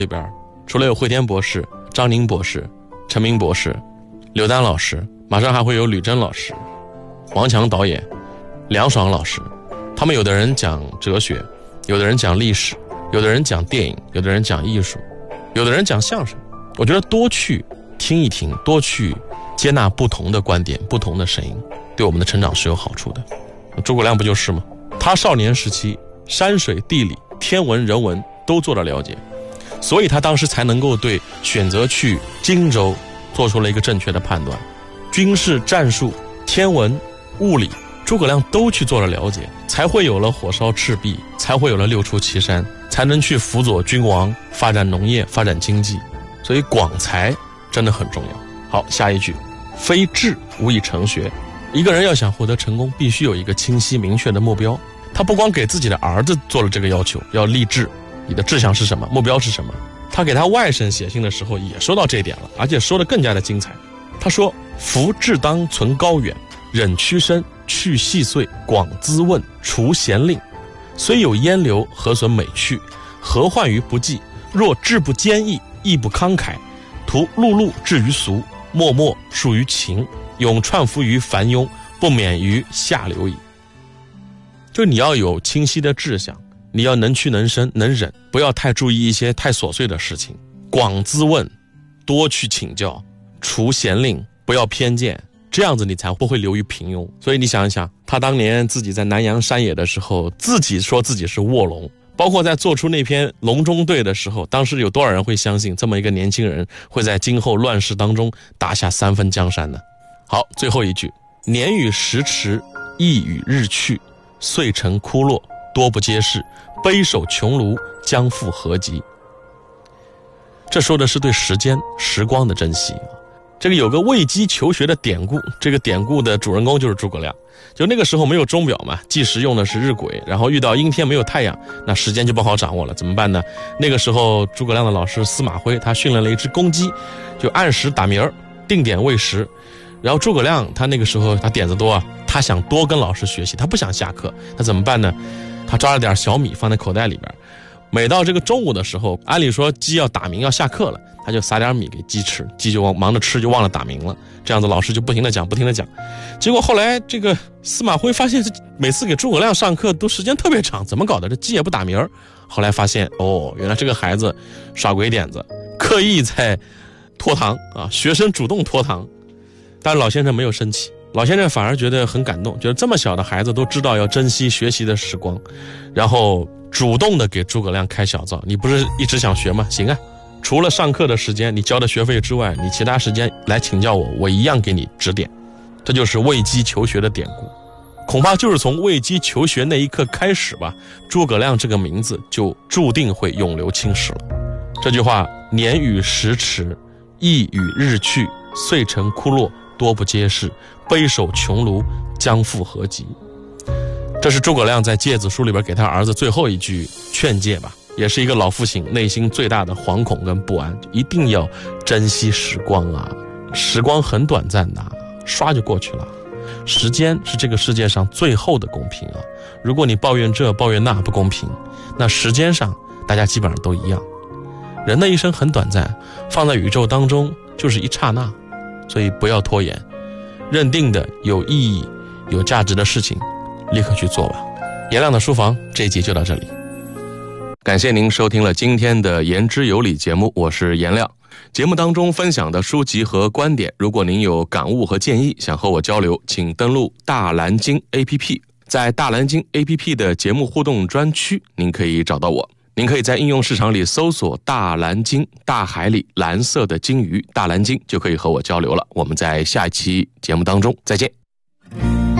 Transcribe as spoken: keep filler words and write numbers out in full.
里边除了有惠天博士、张宁博士、陈明博士、刘丹老师，马上还会有吕珍老师、王强导演、梁爽老师。他们有的人讲哲学，有的人讲历史，有的人讲电影，有的人讲艺术，有的人讲相声。我觉得多去听一听，多去接纳不同的观点、不同的声音，对我们的成长是有好处的。诸葛亮不就是吗？他少年时期山水地理、天文人文都做了了解，所以他当时才能够对选择去荆州做出了一个正确的判断。军事战术、天文、物理，诸葛亮都去做了了解，才会有了火烧赤壁，才会有了六出祁山，才能去辅佐君王发展农业、发展经济。所以广才真的很重要。好，下一句，非志无以成学。一个人要想获得成功，必须有一个清晰明确的目标。他不光给自己的儿子做了这个要求，要立志，你的志向是什么，目标是什么。他给他外甥写信的时候也说到这一点了，而且说得更加的精彩。他说，夫志当存高远，忍屈伸，去细碎，广滋问，除闲令，虽有烟流，何损美趣？何患于不济？若志不坚毅，义不慷慨，徒碌碌至于俗，默默属于情，永串服于凡庸，不免于下流矣。就你要有清晰的志向，你要能屈能伸能忍，不要太注意一些太琐碎的事情，广滋问，多去请教，除闲令，不要偏见，这样子你才不会流于平庸。所以你想一想，他当年自己在南阳山野的时候，自己说自己是卧龙，包括在做出那篇《隆中对》的时候，当时有多少人会相信这么一个年轻人会在今后乱世当中打下三分江山呢？好，最后一句，年与时驰，意与日去，岁成枯落，多不接世，悲守穷庐，将复何及？这说的是对时间时光的珍惜。这个有个为鸡求学的典故，这个典故的主人公就是诸葛亮。就那个时候没有钟表嘛，计时用的是日晷，然后遇到阴天没有太阳，那时间就不好掌握了，怎么办呢？那个时候诸葛亮的老师司马徽他训练了一只公鸡，就按时打鸣儿，定点喂食。然后诸葛亮他那个时候他点子多啊，他想多跟老师学习，他不想下课，他怎么办呢？他抓了点小米放在口袋里边，每到这个中午的时候，按理说鸡要打鸣要下课了，他就撒点米给鸡吃，鸡就忙着吃就忘了打鸣了，这样子老师就不停的讲不停的讲。结果后来这个司马徽发现每次给诸葛亮上课都时间特别长，怎么搞的？这鸡也不打鸣。后来发现哦，原来这个孩子耍鬼点子，刻意在拖堂啊，学生主动拖堂。但老先生没有生气，老先生反而觉得很感动，觉得这么小的孩子都知道要珍惜学习的时光，然后主动的给诸葛亮开小灶。你不是一直想学吗？行啊，除了上课的时间你交的学费之外，你其他时间来请教我，我一样给你指点。这就是为鸡求学的典故。恐怕就是从为鸡求学那一刻开始吧，诸葛亮这个名字就注定会永流青史了。这句话，年与时驰，意与日去，岁成枯落，多不接世，悲守穷庐，将复何及？这是诸葛亮在诫子书里边给他儿子最后一句劝诫吧，也是一个老父亲内心最大的惶恐跟不安。一定要珍惜时光啊，时光很短暂的，刷就过去了。时间是这个世界上最后的公平啊！如果你抱怨这抱怨那不公平，那时间上大家基本上都一样。人的一生很短暂，放在宇宙当中就是一刹那，所以不要拖延，认定的有意义有价值的事情立刻去做吧。颜亮的书房这一集就到这里，感谢您收听了今天的言之有理节目，我是颜亮。节目当中分享的书籍和观点，如果您有感悟和建议想和我交流，请登录大蓝鲸 A P P， 在大蓝鲸 A P P 的节目互动专区您可以找到我。您可以在应用市场里搜索大蓝鲸，大海里蓝色的鲸鱼，大蓝鲸就可以和我交流了。我们在下一期节目当中再见。